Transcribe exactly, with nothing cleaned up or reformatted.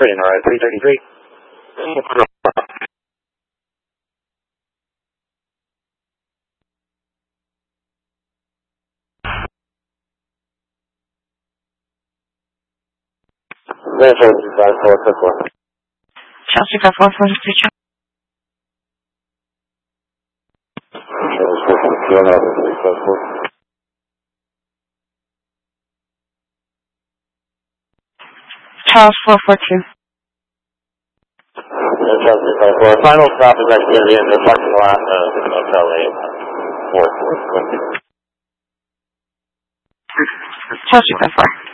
Pretty in the road, three thirty-three. Chelsea five four four four. Chelsea five four four three two. Charles four four two. Chelsea five four. Final stop is actually going to be in the parking lot of Hotel A. four four. Chelsea five four.